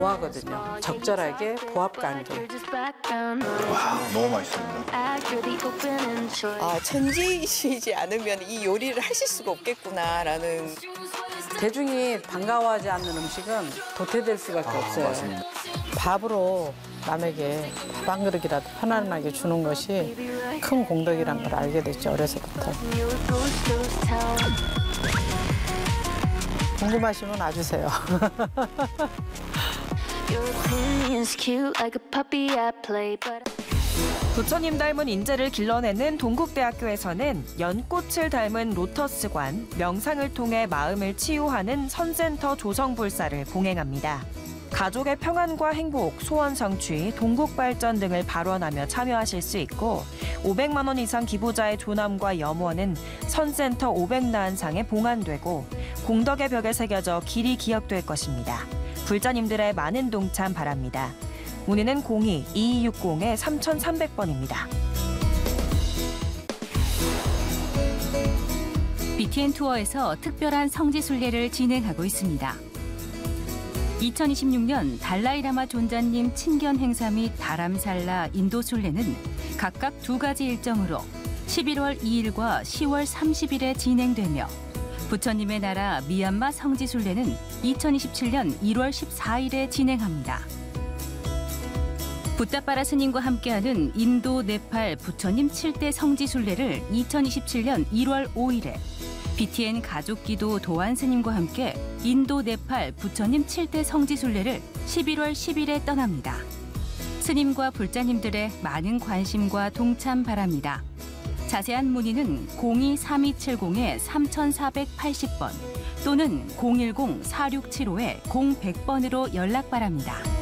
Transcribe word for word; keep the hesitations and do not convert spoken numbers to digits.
좋아하거든요. 적절하게 보합관계. 와, 너무 맛있습니다. 아, 천지시지 않으면 이 요리를 하실 수가 없겠구나라는. 대중이 반가워하지 않는 음식은 도태될 수밖에 아, 없어요. 맞습니다. 밥으로 남에게 밥 한 그릇이라도 편안하게 주는 것이 큰 공덕이란 걸 알게 됐죠, 어려서부터. 궁금하시면 와주세요. 부처님 닮은 인재를 길러내는 동국대학교에서는 연꽃을 닮은 로터스관, 명상을 통해 마음을 치유하는 선센터 조성불사를 봉행합니다. 가족의 평안과 행복, 소원 성취, 동국 발전 등을 발언하며 참여하실 수 있고 오백만 원 이상 기부자의 조남과 염원은 선센터 오백나은상에 봉안되고 공덕의 벽에 새겨져 길이 기억될 것입니다. 불자님들의 많은 동참 바랍니다. 문의는 공이 이이육공 삼삼공 번입니다. 비티엔 투어에서 특별한 성지순례를 진행하고 있습니다. 이천이십육 년 달라이라마 존자님 친견 행사 및 다람살라 인도 순례는 각각 두 가지 일정으로 십일월 이일과 시월 삼십일에 진행되며 부처님의 나라 미얀마 성지 순례는 이천이십칠 년 일월 십사일에 진행합니다. 붓다빠라 스님과 함께하는 인도, 네팔 부처님 칠대 성지 순례를 이천이십칠 년 일월 오일에 비티엔 가족기도 도안 스님과 함께 인도, 네팔 부처님 칠대 성지 순례를 십일월 십일에 떠납니다. 스님과 불자님들의 많은 관심과 동참 바랍니다. 자세한 문의는 공이 삼이칠공 삼사팔십 번 또는 공일공 사육칠오 공백 번으로 연락 바랍니다.